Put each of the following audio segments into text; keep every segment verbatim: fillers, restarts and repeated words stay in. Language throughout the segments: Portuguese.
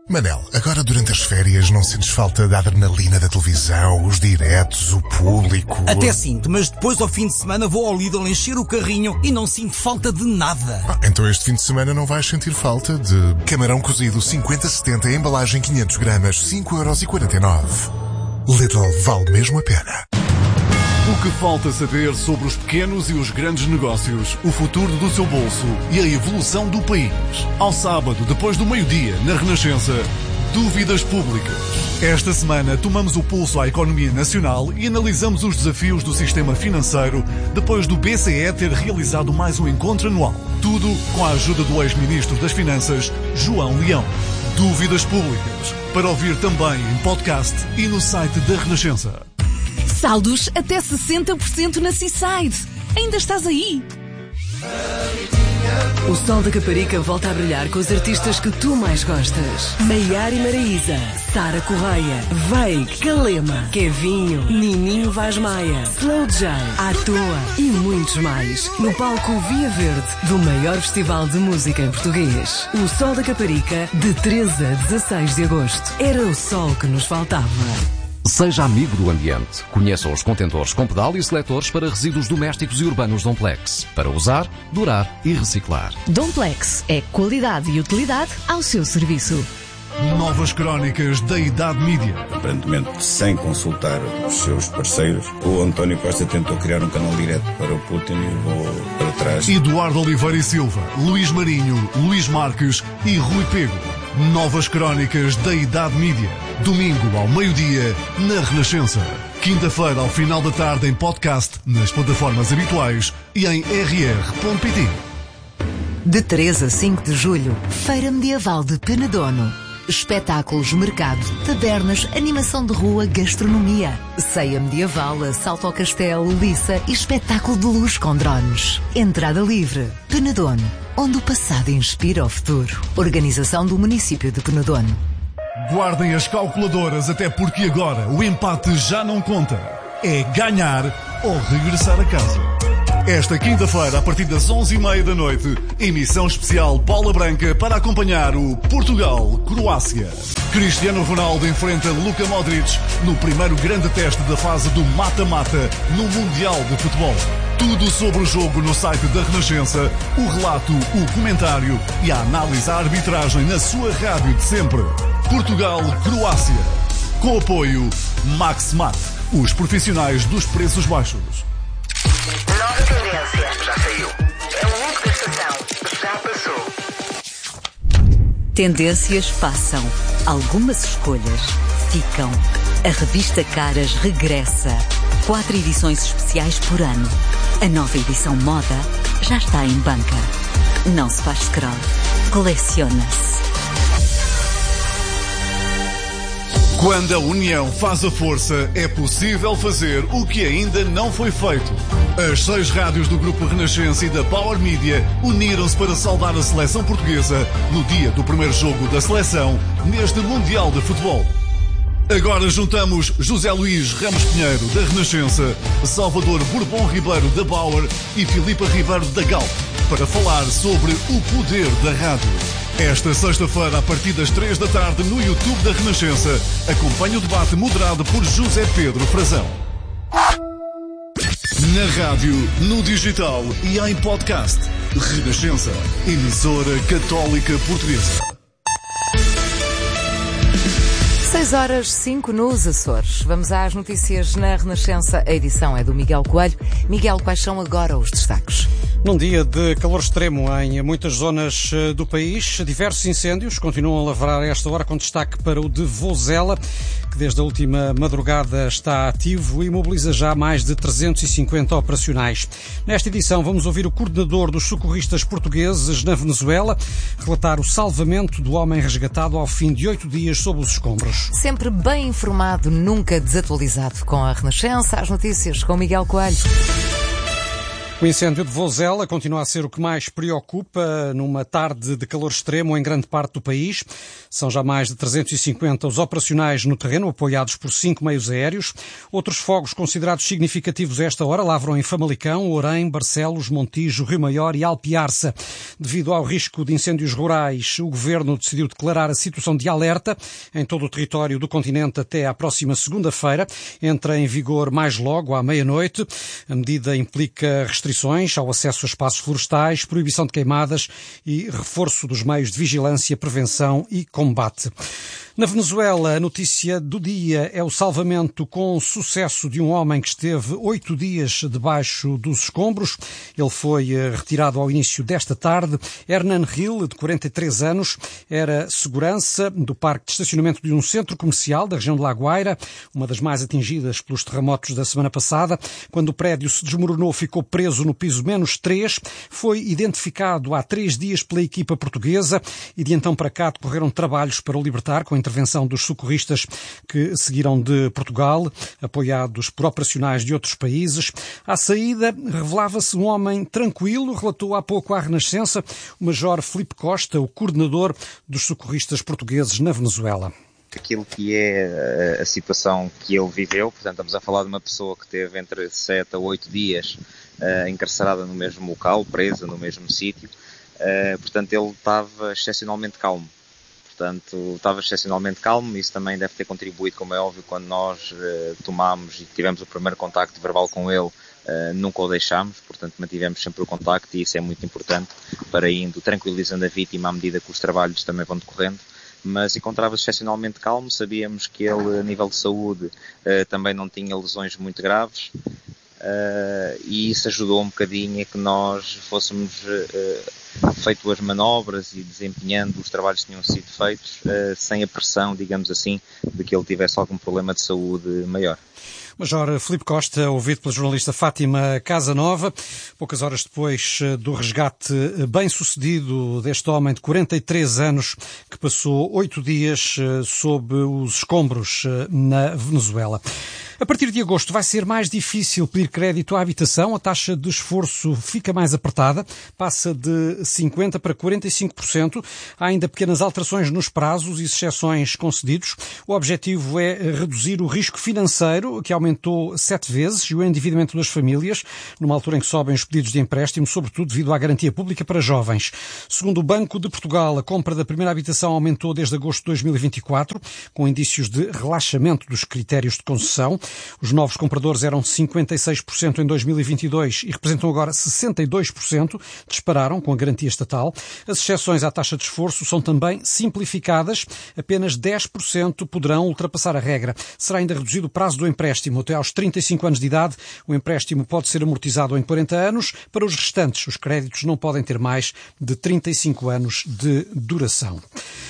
Manel, agora durante as férias não sentes falta da adrenalina da televisão, os diretos, o público? Até sinto, mas depois ao fim de semana vou ao Lidl encher o carrinho e não sinto falta de nada. Ah, então este fim de semana não vais sentir falta de camarão cozido cinquenta setenta, embalagem quinhentos gramas, cinco euros e quarenta e nove. Lidl, vale mesmo a pena. O que falta saber sobre os pequenos e os grandes negócios, o futuro do seu bolso e a evolução do país. Ao sábado, depois do meio-dia, na Renascença, Dúvidas Públicas. Esta semana tomamos o pulso à economia nacional e analisamos os desafios do sistema financeiro depois do B C E ter realizado mais um encontro anual. Tudo com a ajuda do ex-ministro das Finanças, João Leão. Dúvidas Públicas, para ouvir também em podcast e no site da Renascença. Saldos até sessenta por cento na Seaside. Ainda estás aí? O Sol da Caparica volta a brilhar com os artistas que tu mais gostas. Maiara e Maraíza, Sara Correia, Veig, Calema, Kevinho, Nininho Vaz Maia, Slow J, À Toa e muitos mais. No palco Via Verde do maior festival de música em português. O Sol da Caparica, de treze a dezasseis de agosto. Era o sol que nos faltava. Seja amigo do ambiente. Conheça os contentores com pedal e seletores para resíduos domésticos e urbanos Domplex. Para usar, durar e reciclar. Domplex é qualidade e utilidade ao seu serviço. Novas crónicas da Idade Mídia. Aparentemente, sem consultar os seus parceiros, o António Costa tentou criar um canal direto para o Putin e levou para trás. Eduardo Oliveira e Silva, Luís Marinho, Luís Marques e Rui Pego. Novas crónicas da Idade Mídia. Domingo ao meio-dia, na Renascença. Quinta-feira ao final da tarde em podcast, nas plataformas habituais e em r r ponto p t. De três a cinco de julho, Feira Medieval de Penedono. Espetáculos, mercado, tabernas, animação de rua, gastronomia. Ceia medieval, assalto ao castelo, liça e espetáculo de luz com drones. Entrada livre. Penedono, onde o passado inspira o futuro. Organização do município de Penedono. Guardem as calculadoras, até porque agora o empate já não conta. É ganhar ou regressar a casa. Esta quinta-feira, a partir das onze e meia da noite, emissão especial Bola Branca para acompanhar o Portugal-Croácia. Cristiano Ronaldo enfrenta Luka Modric no primeiro grande teste da fase do mata-mata no Mundial de Futebol. Tudo sobre o jogo no site da Renascença, o relato, o comentário e a análise à arbitragem na sua rádio de sempre. Portugal-Croácia. Com apoio Max-Mat, os profissionais dos preços baixos. Nova tendência. Já saiu. É o look da estação. Já passou. Tendências passam. Algumas escolhas ficam. A revista Caras regressa. Quatro edições especiais por ano. A nova edição moda já está em banca. Não se faz scroll. Coleciona-se. Quando a união faz a força, é possível fazer o que ainda não foi feito. As seis rádios do Grupo Renascença e da Power Media uniram-se para saudar a seleção portuguesa no dia do primeiro jogo da seleção neste Mundial de Futebol. Agora juntamos José Luís Ramos Pinheiro, da Renascença, Salvador Bourbon Ribeiro, da Bauer e Filipa Ribeiro, da Galp, para falar sobre o poder da rádio. Esta sexta-feira, a partir das três da tarde, no YouTube da Renascença, acompanhe o debate moderado por José Pedro Frazão. Na rádio, no digital e em podcast. Renascença, emissora católica portuguesa. seis horas cinco nos Açores. Vamos às notícias na Renascença. A edição é do Miguel Coelho. Miguel, quais são agora os destaques? Num dia de calor extremo em muitas zonas do país, diversos incêndios continuam a lavrar a esta hora, com destaque para o de Vozela, que desde a última madrugada está ativo e mobiliza já mais de trezentos e cinquenta operacionais. Nesta edição vamos ouvir o coordenador dos socorristas portugueses na Venezuela relatar o salvamento do homem resgatado ao fim de oito dias sob os escombros. Sempre bem informado, nunca desatualizado. Com a Renascença, as notícias com Miguel Coelho. O incêndio de Vozela continua a ser o que mais preocupa numa tarde de calor extremo em grande parte do país. São já mais de trezentos e cinquenta os operacionais no terreno, apoiados por cinco meios aéreos. Outros fogos considerados significativos a esta hora lavram em Famalicão, Ourém, Barcelos, Montijo, Rio Maior e Alpiarça. Devido ao risco de incêndios rurais, o Governo decidiu declarar a situação de alerta em todo o território do continente até à próxima segunda-feira. Entra em vigor mais logo, à meia-noite. A medida implica restrições ao acesso a espaços florestais, proibição de queimadas e reforço dos meios de vigilância, prevenção e combate. Na Venezuela, a notícia do dia é o salvamento com sucesso de um homem que esteve oito dias debaixo dos escombros. Ele foi retirado ao início desta tarde. Hernan Gil, de quarenta e três anos, era segurança do parque de estacionamento de um centro comercial da região de La Guaira, uma das mais atingidas pelos terremotos da semana passada. Quando o prédio se desmoronou, ficou preso no piso menos três. Foi identificado há três dias pela equipa portuguesa e de então para cá decorreram trabalhos para o libertar, com a intervenção dos socorristas que seguiram de Portugal, apoiados por operacionais de outros países. À saída, revelava-se um homem tranquilo, relatou há pouco à Renascença o Major Filipe Costa, o coordenador dos socorristas portugueses na Venezuela. Aquilo que é a situação que ele viveu, portanto estamos a falar de uma pessoa que teve entre sete a oito dias uh, encarcerada no mesmo local, presa no mesmo sítio, uh, portanto ele estava excepcionalmente calmo. Portanto, estava excepcionalmente calmo, isso também deve ter contribuído, como é óbvio, quando nós uh, tomámos e tivemos o primeiro contacto verbal com ele, uh, nunca o deixámos, portanto mantivemos sempre o contacto e isso é muito importante para indo tranquilizando a vítima à medida que os trabalhos também vão decorrendo. Mas encontrava-se excepcionalmente calmo, sabíamos que ele, a nível de saúde, uh, também não tinha lesões muito graves, uh, e isso ajudou um bocadinho a que nós fôssemos uh, feito as manobras e desempenhando os trabalhos que tinham sido feitos, uh, sem a pressão, digamos assim, de que ele tivesse algum problema de saúde maior. Major Filipe Costa, ouvido pela jornalista Fátima Casanova, poucas horas depois do resgate bem-sucedido deste homem de quarenta e três anos que passou oito dias sob os escombros na Venezuela. A partir de agosto vai ser mais difícil pedir crédito à habitação. A taxa de esforço fica mais apertada, passa de cinquenta por cento para quarenta e cinco por cento. Há ainda pequenas alterações nos prazos e exceções concedidos. O objetivo é reduzir o risco financeiro, que aumentou sete vezes, e o endividamento das famílias, numa altura em que sobem os pedidos de empréstimo, sobretudo devido à garantia pública para jovens. Segundo o Banco de Portugal, a compra da primeira habitação aumentou desde agosto de dois mil e vinte e quatro, com indícios de relaxamento dos critérios de concessão. Os novos compradores eram cinquenta e seis por cento em dois mil e vinte e dois e representam agora sessenta e dois por cento, dispararam com a garantia estatal. As exceções à taxa de esforço são também simplificadas. Apenas dez por cento poderão ultrapassar a regra. Será ainda reduzido o prazo do empréstimo. Até aos trinta e cinco anos de idade, o empréstimo pode ser amortizado em quarenta anos. Para os restantes, os créditos não podem ter mais de trinta e cinco anos de duração.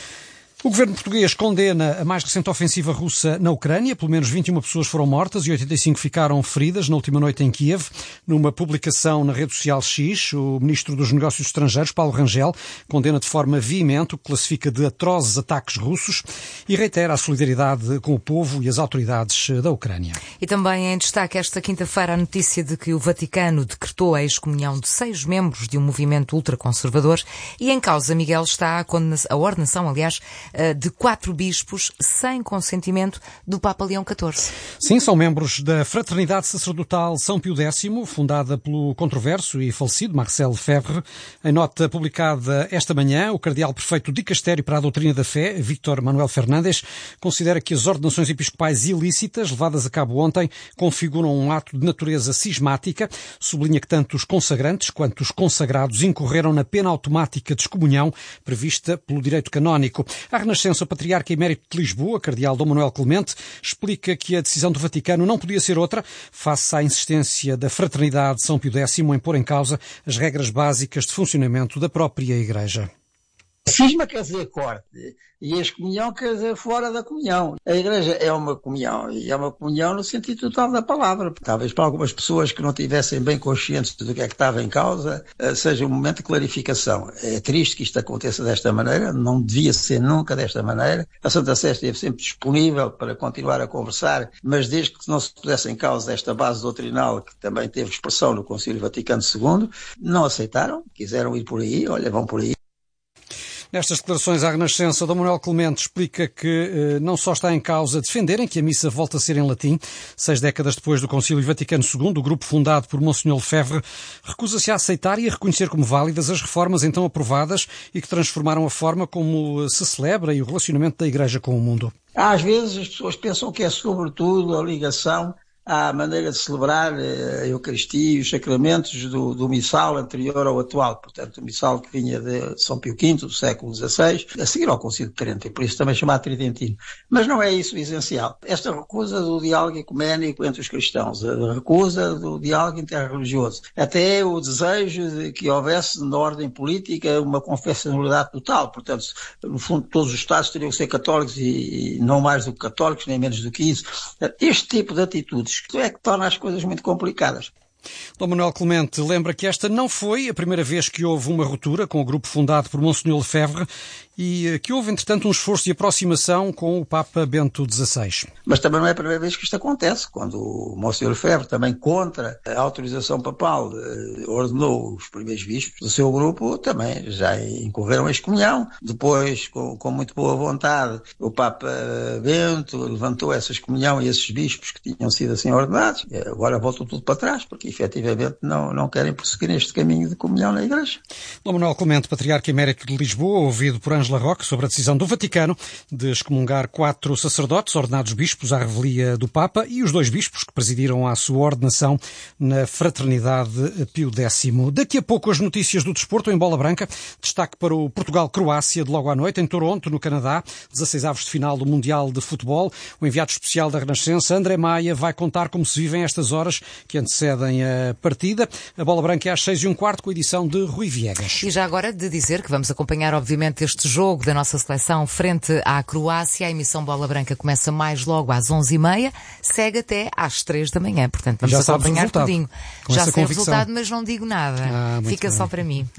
O governo português condena a mais recente ofensiva russa na Ucrânia. Pelo menos vinte e uma pessoas foram mortas e oitenta e cinco ficaram feridas na última noite em Kiev. Numa publicação na rede social X, o ministro dos Negócios Estrangeiros, Paulo Rangel, condena de forma veemente o que classifica de atrozes ataques russos e reitera a solidariedade com o povo e as autoridades da Ucrânia. E também em destaque esta quinta-feira a notícia de que o Vaticano decretou a excomunhão de seis membros de um movimento ultraconservador e em causa, Miguel, está a, a ordenação, aliás, de quatro bispos sem consentimento do Papa Leão catorze. Sim, são membros da Fraternidade Sacerdotal São Pio X, fundada pelo controverso e falecido Marcel Lefebvre. Em nota publicada esta manhã, o cardeal prefeito de Dicastério para a Doutrina da Fé, Víctor Manuel Fernandes, considera que as ordenações episcopais ilícitas levadas a cabo ontem configuram um ato de natureza cismática. Sublinha que tanto os consagrantes quanto os consagrados incorreram na pena automática de excomunhão prevista pelo direito canónico. A Renascença, o Patriarca Emérito de Lisboa, cardeal Dom Manuel Clemente, explica que a decisão do Vaticano não podia ser outra, face à insistência da Fraternidade São Pio X em pôr em causa as regras básicas de funcionamento da própria Igreja. Cisma quer dizer corte e a excomunhão quer dizer fora da comunhão. A Igreja é uma comunhão e é uma comunhão no sentido total da palavra. Talvez para algumas pessoas que não estivessem bem conscientes do que é que estava em causa, seja um momento de clarificação. É triste que isto aconteça desta maneira, não devia ser nunca desta maneira. A Santa Sé esteve sempre disponível para continuar a conversar, mas desde que não se pusesse em causa esta base doutrinal, que também teve expressão no Concílio Vaticano segundo, não aceitaram, quiseram ir por aí, olha, vão por aí. Nestas declarações à Renascença, Dom Manuel Clemente explica que eh, não só está em causa defenderem que a missa volta a ser em latim. Seis décadas depois do Concílio Vaticano segundo, o grupo fundado por Monsenhor Lefebvre recusa-se a aceitar e a reconhecer como válidas as reformas então aprovadas e que transformaram a forma como se celebra e o relacionamento da Igreja com o mundo. Às vezes as pessoas pensam que é sobretudo a ligação à maneira de celebrar a Eucaristia e os sacramentos do, do missal anterior ao atual. Portanto, o missal que vinha de São Pio quinto, do século dezasseis, a seguir ao Concílio de Trento, e por isso também chamado Tridentino. Mas não é isso o essencial. Esta recusa do diálogo ecuménico entre os cristãos, a recusa do diálogo interreligioso, até o desejo de que houvesse na ordem política uma confessionalidade total. Portanto, no fundo, todos os Estados teriam que ser católicos e, e não mais do que católicos, nem menos do que isso. Este tipo de atitudes isto é que torna as coisas muito complicadas. Dom Manuel Clemente lembra que esta não foi a primeira vez que houve uma ruptura com o grupo fundado por Monsenhor Lefebvre e que houve, entretanto, um esforço de aproximação com o Papa Bento dezasseis. Mas também não é a primeira vez que isto acontece. Quando o Monsenhor Lefebvre, também contra a autorização papal, ordenou os primeiros bispos do seu grupo, também já incorreram em excomunhão. Depois, com, com muito boa vontade, o Papa Bento levantou essa excomunhão e esses bispos que tinham sido assim ordenados. E agora voltam tudo para trás, porque efetivamente não, não querem prosseguir este caminho de comunhão na Igreja. Dom Manuel Clemente, Patriarca Emérito de Lisboa, ouvido por Ângela Roque sobre a decisão do Vaticano de excomungar quatro sacerdotes ordenados bispos à revelia do Papa e os dois bispos que presidiram a sua ordenação na Fraternidade Pio décimo. Daqui a pouco as notícias do desporto em bola branca. Destaque para o Portugal-Croácia de logo à noite em Toronto, no Canadá. dezasseis avos de final do Mundial de Futebol. O enviado especial da Renascença, André Maia, vai contar como se vivem estas horas que antecedem a partida. A bola branca é às seis e um quarto com a edição de Rui Viegas. E já agora de dizer que vamos acompanhar obviamente este jogo da nossa seleção frente à Croácia. A emissão Bola Branca começa mais logo às onze e meia, segue até às três da manhã. Portanto, vamos já acompanhar tudinho. Já sei o resultado, mas não digo nada. Ah, Fica bem. Só para mim.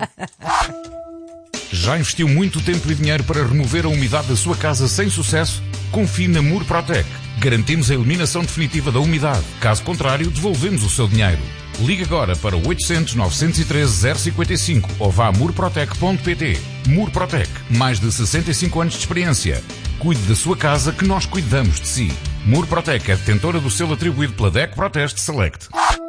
Já investiu muito tempo e dinheiro para remover a umidade da sua casa sem sucesso? Confie na Murprotec. Garantimos a eliminação definitiva da umidade. Caso contrário, devolvemos o seu dinheiro. Ligue agora para oitocentos, novecentos e treze, zero cinquenta e cinco ou vá a murprotec ponto pt. Murprotec, mais de sessenta e cinco anos de experiência. Cuide da sua casa que nós cuidamos de si. Murprotec é detentora do selo atribuído pela D E C Proteste Select.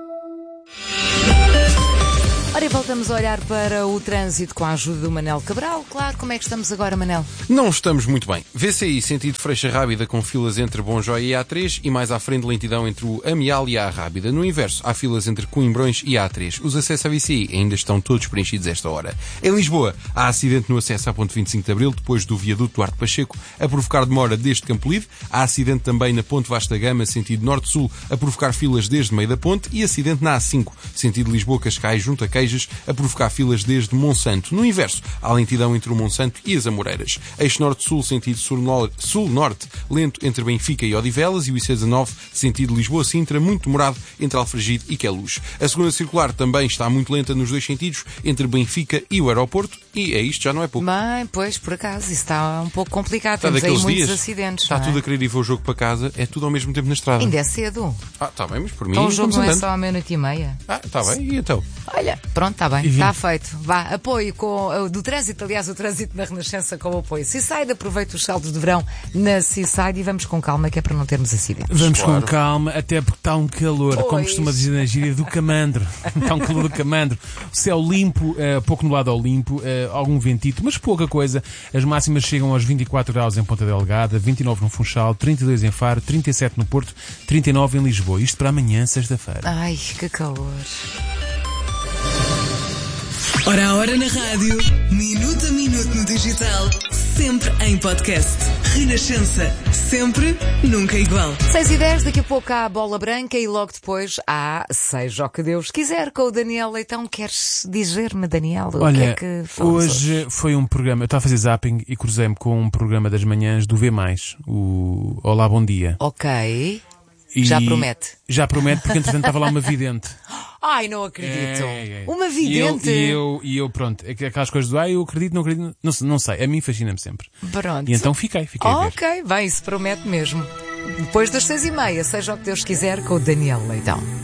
Ora, e voltamos a olhar para o trânsito com a ajuda do Manel Cabral. Claro, como é que estamos agora, Manel? Não estamos muito bem. V C I, sentido Freixa Rábida, com filas entre Bom Joia e A três e mais à frente lentidão entre o Amial e a Rábida. No inverso, há filas entre Coimbrões e A três. Os acessos à V C I ainda estão todos preenchidos esta hora. Em Lisboa, há acidente no acesso à Ponte vinte e cinco de Abril, depois do viaduto Duarte Pacheco, a provocar demora desde Campo Livre. Há acidente também na Ponte Vasta Gama, sentido Norte-Sul, a provocar filas desde Meio da Ponte. E acidente na A cinco, sentido Lisboa-Cascais, junto a Queijas, a provocar filas desde Monsanto. No inverso, há lentidão entre o Monsanto e as Amoreiras. Eixo Norte-Sul, sentido Sul-Norte, lento entre Benfica e Odivelas, e o I C dezanove, sentido Lisboa-Sintra, muito demorado entre Alfragide e Queluz. A segunda circular também está muito lenta nos dois sentidos, entre Benfica e o aeroporto, e é isto, já não é pouco. Bem, pois, por acaso, isso está um pouco complicado. Está Temos aí muitos dias, acidentes. Está tudo é? a querer ir ver o jogo para casa, é tudo ao mesmo tempo na estrada. Ainda é cedo. Ah, está bem, mas por mim... Então o jogo não andando. é só à meia-noite e meia. Ah, está bem, e então? Olha, pronto, está bem, está feito. Vá, apoio com, uh, do trânsito, aliás, o trânsito na Renascença com o apoio Seaside. Aproveita os saldos de verão na Seaside e vamos com calma, que é para não termos acidentes. Vamos claro. com calma, até porque está um calor, pois. Como costuma dizer na gíria, do camandro. Está um calor do camandro. O céu limpo, uh, pouco nublado ao limpo, uh, algum ventito, mas pouca coisa. As máximas chegam aos vinte e quatro graus em Ponta Delgada, vinte e nove no Funchal, trinta e dois em Faro, trinta e sete no Porto, trinta e nove em Lisboa. Isto para amanhã, sexta-feira. Ai, que calor. Hora a hora na rádio, minuto a minuto no digital. sempre em podcast. Renascença. Sempre, nunca igual. seis e dez, daqui a pouco há a bola branca e logo depois há Seja o que Deus quiser com o Daniel Leitão. Queres dizer-me, Daniel, o Olha, que é que falamos hoje, hoje? Foi um programa, eu estava a fazer zapping e cruzei-me com um programa das manhãs do V mais, o Olá, Bom Dia. Ok. E Já promete. Já promete, porque entretanto estava lá uma vidente. Ai, não acredito. É, é. Uma E eu, vidente. e, eu, e eu, pronto, aquelas coisas do ah, eu acredito, não acredito, não, não sei, a mim fascina-me sempre. Pronto. E então fiquei, fiquei a ver. Ok, bem, isso promete mesmo. Depois das seis e meia, Seja o que Deus quiser com o Daniel Leitão.